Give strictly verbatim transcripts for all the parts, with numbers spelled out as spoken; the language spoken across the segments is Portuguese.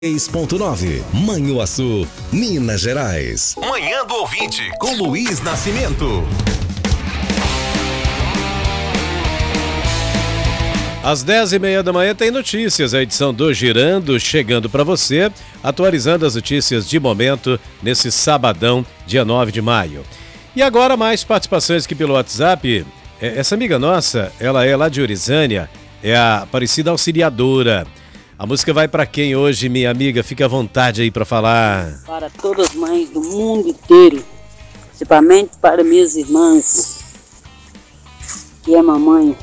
seis ponto nove, Manhuaçu, Minas Gerais. Manhã do Ouvinte, com Luiz Nascimento. Às dez e meia da manhã tem notícias, a edição do Girando chegando para você, atualizando as notícias de momento nesse sabadão, dia nove de maio. E agora mais participações aqui pelo WhatsApp. Essa amiga nossa, ela é lá de Orizânia, é a Aparecida Auxiliadora. A música vai para quem hoje, minha amiga? Fica à vontade aí para falar. Para todas as mães do mundo inteiro, principalmente para minhas irmãs, que é mamãe.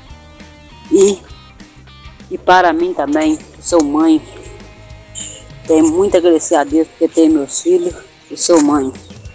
E, e para mim também, sou mãe. Tenho muito a agradecer a Deus porque tenho meus filhos e sou mãe.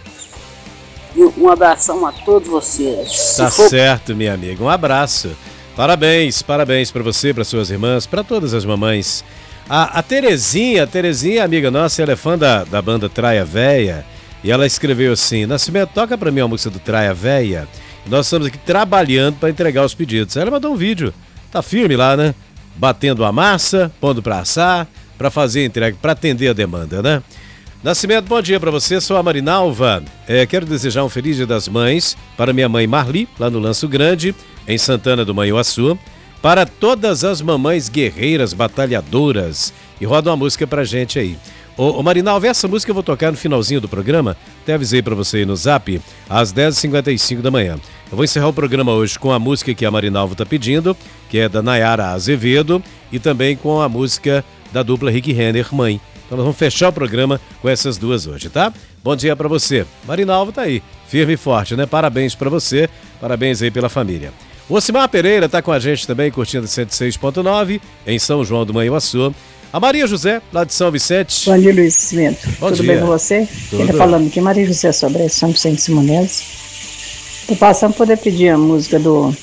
E um abração a todos vocês. Tá for... certo, minha amiga. Um abraço. Parabéns, parabéns para você, para suas irmãs, para todas as mamães. A, a Terezinha, a Terezinha, amiga nossa, ela é fã da, da banda Traia Véia. E ela escreveu assim: Nascimento, toca para mim a música do Traia Véia. Nós estamos aqui trabalhando para entregar os pedidos. Ela mandou um vídeo. Tá firme lá, né? Batendo a massa, pondo pra assar, pra fazer a entrega, pra atender a demanda, né? Nascimento, bom dia pra você, sou a Marinalva. É, quero desejar um feliz Dia das Mães para minha mãe Marli, lá no Lanço Grande, em Santana do Manhuaçu. Para todas as mamães guerreiras, batalhadoras. E roda uma música pra gente aí. Ô, ô Marinalva, essa música eu vou tocar no finalzinho do programa. Até avisei pra você aí no Zap, às dez e cinquenta e cinco da manhã. Eu vou encerrar o programa hoje com a música que a Marinalva tá pedindo, que é da Nayara Azevedo, e também com a música da dupla Rick Renner, Mãe. Então nós vamos fechar o programa com essas duas hoje, tá? Bom dia pra você. Marinalva tá aí, firme e forte, né? Parabéns pra você, parabéns aí pela família. O Osimar Pereira tá com a gente também, curtindo cento e seis ponto nove, em São João do Manhuaçu. A Maria José, lá de São Vicente. Bom dia, Luiz Nascimento. Bom Tudo dia. bem com você? Tudo. Quem tá falando aqui, Maria José Sobre, São Vicente Simonese. Tô passando para poder pedir a música do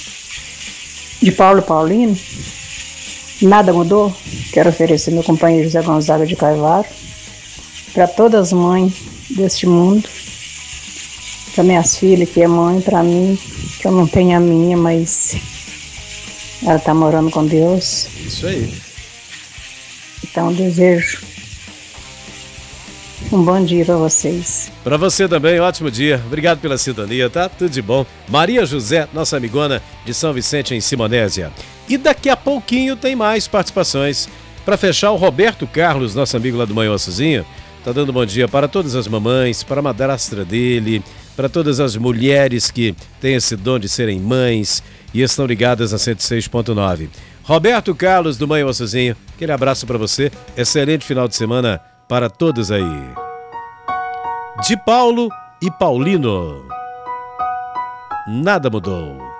de Paulo Paulino. Nada mudou. Quero oferecer meu companheiro José Gonzaga de Carvalho para todas as mães deste mundo, para minhas filhas que é mãe, para mim, que eu não tenho a minha, mas ela tá morando com Deus. Isso aí. Então desejo um bom dia para vocês. Para você também, ótimo dia. Obrigado pela sintonia, tá? Tudo de bom. Maria José, nossa amigona de São Vicente, em Simonésia. E daqui a pouquinho tem mais participações. Para fechar, o Roberto Carlos, nosso amigo lá do Manhuaçuzinho, tá dando bom dia para todas as mamães, para a madrastra dele, para todas as mulheres que têm esse dom de serem mães e estão ligadas na cento e seis ponto nove. Roberto Carlos do Manhuaçuzinho, aquele abraço para você. Excelente final de semana para todos aí. De Paulo e Paulino. Nada mudou.